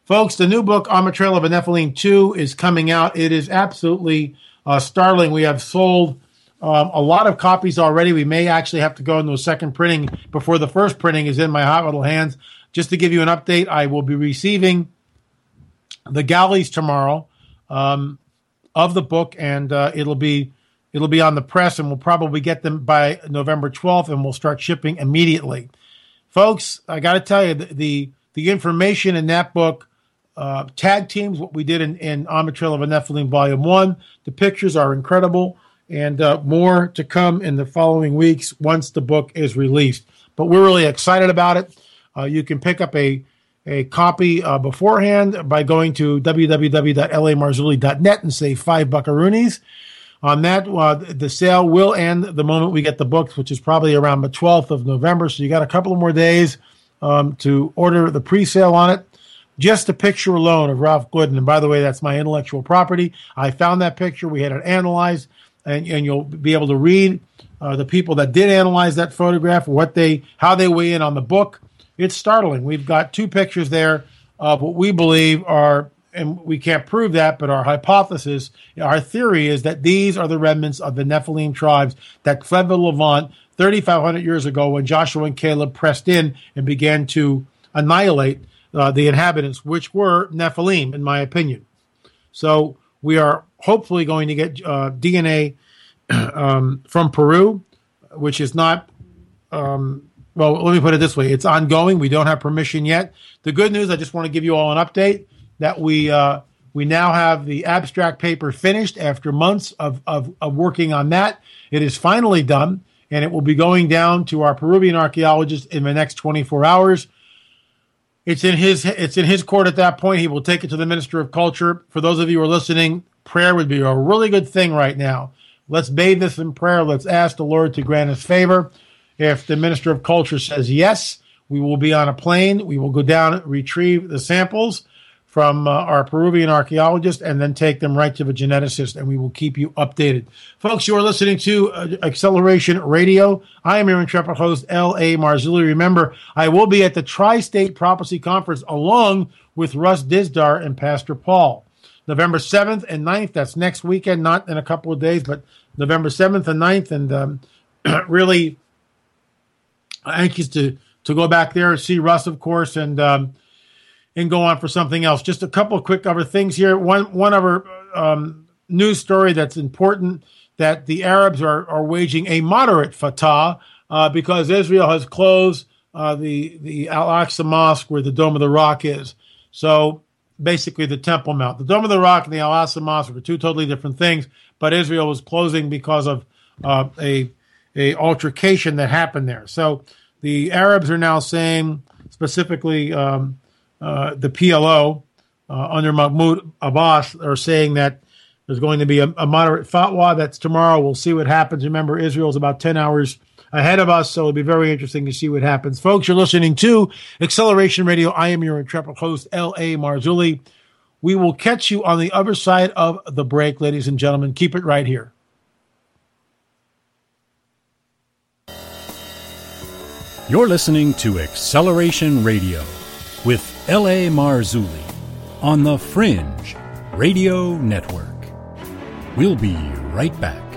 Folks, the new book, On the Trail of a Nephilim 2, is coming out. It is absolutely startling. We have sold a lot of copies already. We may actually have to go into a second printing before the first printing is in my hot little hands. Just to give you an update, I will be receiving the galleys tomorrow of the book, and it'll be on the press, and we'll probably get them by November 12th, and we'll start shipping immediately. Folks, I got to tell you, the information in that book tag teams what we did in On the Trail of a Nephilim Volume 1. The pictures are incredible, and more to come in the following weeks once the book is released. But we're really excited about it. You can pick up a copy beforehand by going to www.lamarzulli.net and save $5 buckaroonies. On that, the sale will end the moment we get the books, which is probably around the 12th of November. So you got a couple of more days to order the pre-sale on it. Just the picture alone of Ralph Glidden, and by the way, that's my intellectual property. I found that picture. We had it analyzed, and you'll be able to read the people that did analyze that photograph, how they weigh in on the book. It's startling. We've got two pictures there of what we believe are, and we can't prove that, but our hypothesis, our theory is that these are the remnants of the Nephilim tribes that fled the Levant 3,500 years ago when Joshua and Caleb pressed in and began to annihilate the inhabitants, which were Nephilim, in my opinion. So we are hopefully going to get DNA from Peru, which is not, well, let me put it this way. It's ongoing. We don't have permission yet. The good news, I just want to give you all an update, that we now have the abstract paper finished after months of working on that. It is finally done, and it will be going down to our Peruvian archaeologist in the next 24 hours. It's in his court at that point. He will take it to the Minister of Culture. For those of you who are listening, prayer would be a really good thing right now. Let's bathe this in prayer. Let's ask the Lord to grant us favor. If the Minister of Culture says yes, we will be on a plane. We will go down, retrieve the samples from our Peruvian archaeologist, and then take them right to the geneticist, and we will keep you updated. Folks, you are listening to Acceleration Radio. I am your intrepid host, L.A. Marzulli. Remember, I will be at the Tri-State Prophecy Conference along with Russ Dizdar and Pastor Paul. November 7th and 9th, that's next weekend, not in a couple of days, but November 7th and 9th, and really anxious to go back there and see Russ, of course, and go on for something else. Just a couple of quick other things here. One other news story that's important, that the Arabs are waging a moderate fatah because Israel has closed the Al-Aqsa Mosque where the Dome of the Rock is. So basically the Temple Mount. The Dome of the Rock and the Al-Aqsa Mosque are two totally different things, but Israel was closing because of a altercation that happened there. So the Arabs are now saying, specifically the PLO under Mahmoud Abbas, are saying that there's going to be a moderate fatwa. That's tomorrow. We'll see what happens. Remember, Israel's about 10 hours ahead of us, so it'll be very interesting to see what happens. Folks, you're listening to Acceleration Radio. I am your intrepid host, L.A. Marzulli. We will catch you on the other side of the break, ladies and gentlemen. Keep it right here. You're listening to Acceleration Radio with L.A. Marzulli on the Fringe Radio Network. We'll be right back.